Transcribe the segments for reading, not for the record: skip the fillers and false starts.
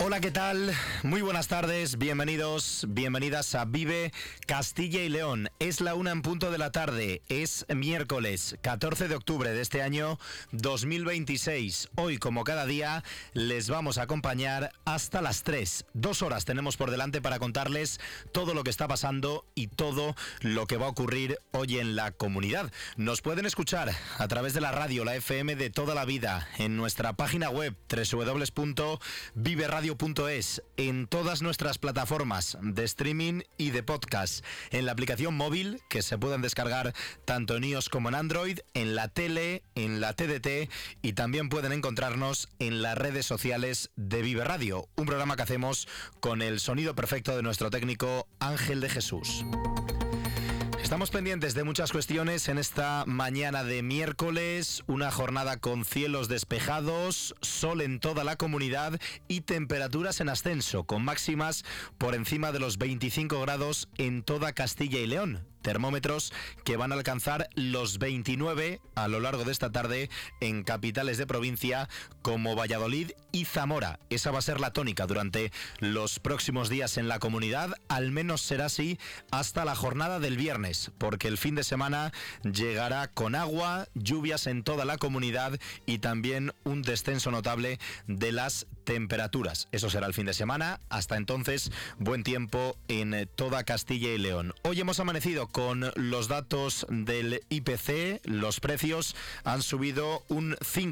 Hola, ¿qué tal? Muy buenas tardes, bienvenidos, bienvenidas a Vive Castilla y León. Es la 1:00 p.m, es miércoles 14 de octubre de este año 2026. Hoy, como cada día, les vamos a acompañar hasta las 3. 2 horas tenemos por delante para contarles todo lo que está pasando y todo lo que va a ocurrir hoy en la comunidad. Nos pueden escuchar a través de la radio, la FM de toda la vida, en nuestra página web www.viveradio.es, en todas nuestras plataformas de streaming y de podcast, en la aplicación móvil que se pueden descargar tanto en iOS como en Android, en la tele, en la TDT, y también pueden encontrarnos en las redes sociales de Vive Radio, un programa que hacemos con el sonido perfecto de nuestro técnico Ángel de Jesús. Estamos pendientes de muchas cuestiones en esta mañana de miércoles, una jornada con cielos despejados, sol en toda la comunidad y temperaturas en ascenso, con máximas por encima de los 25 grados en toda Castilla y León. Termómetros que van a alcanzar los 29 a lo largo de esta tarde en capitales de provincia como Valladolid y Zamora. Esa va a ser la tónica durante los próximos días en la comunidad, al menos será así hasta la jornada del viernes, porque el fin de semana llegará con agua, lluvias en toda la comunidad y también un descenso notable de las temperaturas. Eso será el fin de semana. Hasta entonces, buen tiempo en toda Castilla y León. Hoy hemos amanecido con los datos del IPC. Los precios han subido un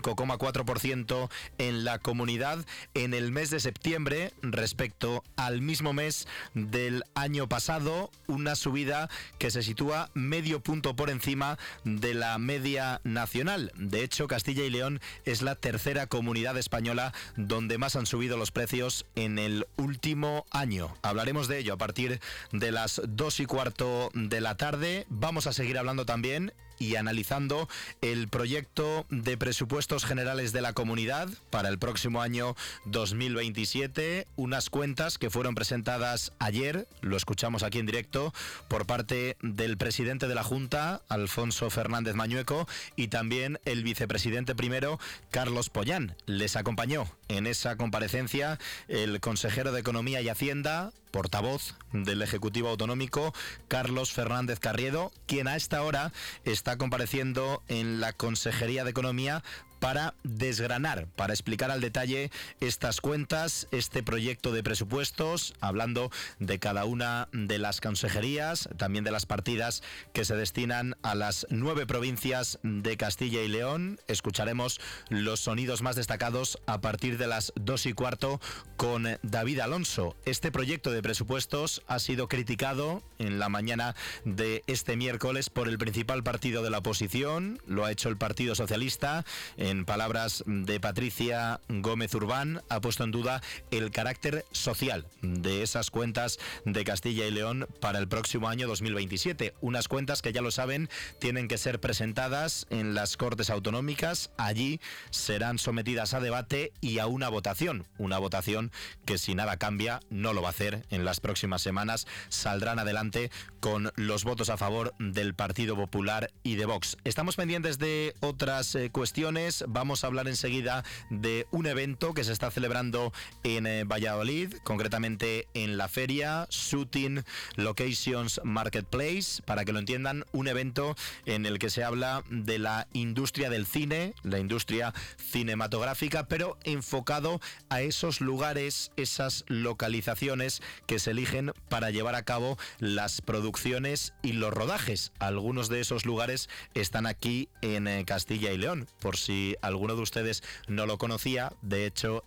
5,4% en la comunidad en el mes de septiembre respecto al mismo mes del año pasado, una subida que se sitúa medio punto por encima de la media nacional. De hecho, Castilla y León es la tercera comunidad española donde más han subido los precios en el último año. Hablaremos de ello a partir de las 2:15 de la tarde. Vamos a seguir hablando también y analizando el proyecto de presupuestos generales de la comunidad para el próximo año 2027, unas cuentas que fueron presentadas ayer, lo escuchamos aquí en directo, por parte del presidente de la Junta, Alfonso Fernández Mañueco, y también el vicepresidente primero, Carlos Pollán. Les acompañó en esa comparecencia el consejero de Economía y Hacienda, portavoz del Ejecutivo Autonómico, Carlos Fernández Carriedo, quien a esta hora está compareciendo en la Consejería de Economía para desgranar, para explicar al detalle estas cuentas, este proyecto de presupuestos, hablando de cada una de las consejerías, también de las partidas que se destinan a las 9 provincias de Castilla y León. Escucharemos los sonidos más destacados a partir de las 2:15 con David Alonso. Este proyecto de presupuestos ha sido criticado en la mañana de este miércoles por el principal partido de la oposición, lo ha hecho el Partido Socialista. En palabras de Patricia Gómez Urbán, ha puesto en duda el carácter social de esas cuentas de Castilla y León para el próximo año 2027. Unas cuentas que, ya lo saben, tienen que ser presentadas en las Cortes Autonómicas. Allí serán sometidas a debate y a una votación que, si nada cambia, no lo va a hacer en las próximas semanas. Saldrán adelante con los votos a favor del Partido Popular y de Vox. Estamos pendientes de otras cuestiones. Vamos a hablar enseguida de un evento que se está celebrando en Valladolid, concretamente en la feria Shooting Locations Marketplace. Para que lo entiendan, un evento en el que se habla de la industria del cine, la industria cinematográfica, pero enfocado a esos lugares, esas localizaciones que se eligen para llevar a cabo las producciones y los rodajes. Algunos de esos lugares están aquí en Castilla y León, por si alguno de ustedes no lo conocía. De hecho,